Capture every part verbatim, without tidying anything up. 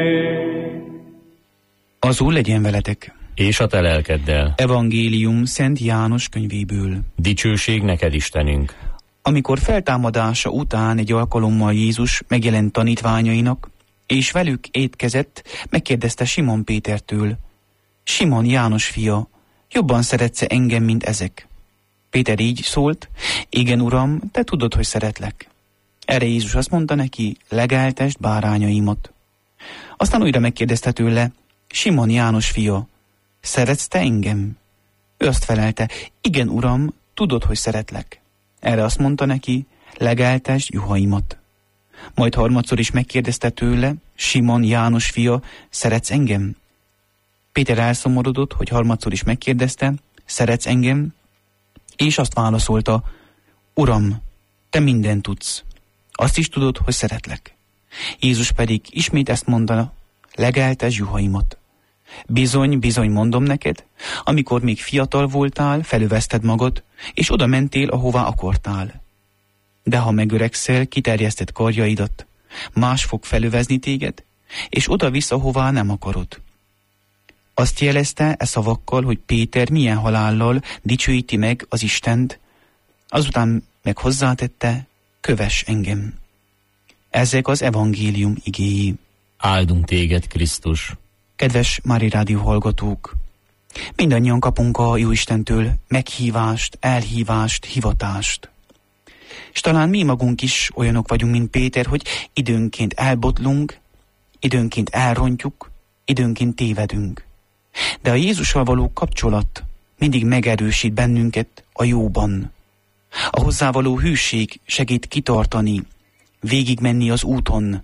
Az Úr legyen veletek. És a te lelkeddel. Evangélium Szent János könyvéből. Dicsőség neked, Istenünk. Amikor feltámadása után egy alkalommal Jézus megjelent tanítványainak, és velük étkezett, megkérdezte Simon Pétertől: Simon, János fia, jobban szeretsz engem, mint ezek? Péter így szólt: igen, Uram, te tudod, hogy szeretlek. Erre Jézus azt mondta neki: legeltesd bárányaimat. Aztán újra megkérdezte tőle: Simon, János fia, szeretsz te engem? Ő azt felelte: igen, Uram, tudod, hogy szeretlek. Erre azt mondta neki: legeltesd juhaimat. Majd harmadszor is megkérdezte tőle: Simon, János fia, szeretsz engem? Péter elszomorodott, hogy harmadszor is megkérdezte: szeretsz engem? És azt válaszolta: Uram, te mindent tudsz. Azt is tudod, hogy szeretlek. Jézus pedig ismét ezt mondta: legeltesd juhaimat. Bizony, bizony mondom neked, amikor még fiatal voltál, felövezted magad, és oda mentél, ahová akartál. De ha megöregszel, kiterjeszted karjaidat, más fog felövezni téged, és oda visz, ahová nem akarod. Azt jelezte e szavakkal, hogy Péter milyen halállal dicsőíti meg az Istent, azután meg hozzátette: kövess engem. Ezek az evangélium igéi. Áldunk téged, Krisztus. Kedves Mári Rádió hallgatók! Mindannyian kapunk a Jóistentől meghívást, elhívást, hivatást. És talán mi magunk is olyanok vagyunk, mint Péter, hogy időnként elbotlunk, időnként elrontjuk, időnként tévedünk. De a Jézussal való kapcsolat mindig megerősít bennünket a jóban. A hozzávaló hűség segít kitartani, végigmenni az úton,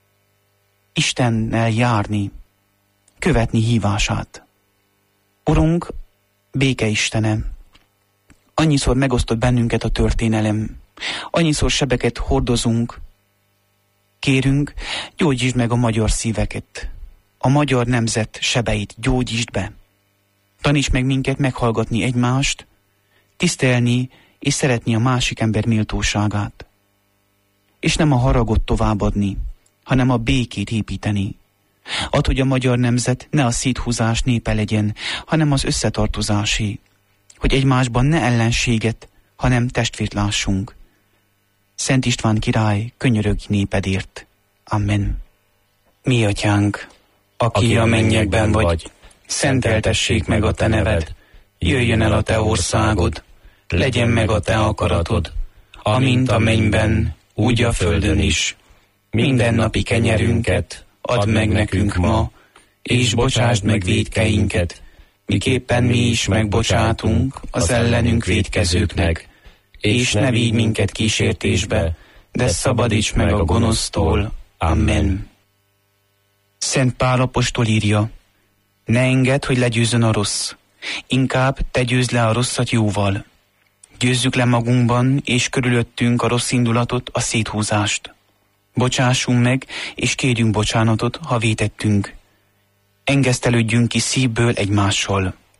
Istennel járni, követni hívását. Urunk, béke Istene, annyiszor megosztott bennünket a történelem, annyiszor sebeket hordozunk, kérünk, gyógyítsd meg a magyar szíveket, a magyar nemzet sebeit gyógyítsd be. Taníts meg minket meghallgatni egymást, tisztelni és szeretni a másik ember méltóságát. És nem a haragot továbbadni, hanem a békét építeni. Add, hogy a magyar nemzet ne a széthúzás népe legyen, hanem az összetartozásé, hogy egymásban ne ellenséget, hanem testvért lássunk. Szent István király, könyörögj népedért. Amen. Mi atyánk, aki, aki a mennyekben vagy, vagy, szenteltessék meg a te neved, jöjjön el a te országod, legyen meg a te akaratod, amint a mennyben, úgy a földön is. Mindennapi kenyerünket add meg nekünk ma, és bocsásd meg vétkeinket, miképpen mi is megbocsátunk az ellenünk vétkezőknek, és ne vigy minket kísértésbe, de szabadíts meg a gonosztól. Amen. Szent Pál apostol írja: ne engedd, hogy legyőzzön a rossz, inkább te győzd le a rosszat jóval. Győzzük le magunkban és körülöttünk a rossz indulatot, a széthúzást. Bocsássunk meg, és kérjünk bocsánatot, ha vétettünk. Engesztelődjünk ki szívből egymással.